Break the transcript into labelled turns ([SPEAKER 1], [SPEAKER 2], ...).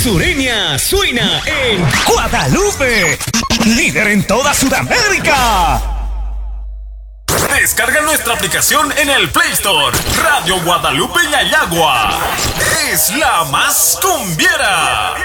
[SPEAKER 1] Sureña suena en
[SPEAKER 2] Guadalupe, líder en toda Sudamérica.
[SPEAKER 3] Descarga nuestra aplicación en el Play Store. Radio Guadalupe Yayagua es la más cumbiera.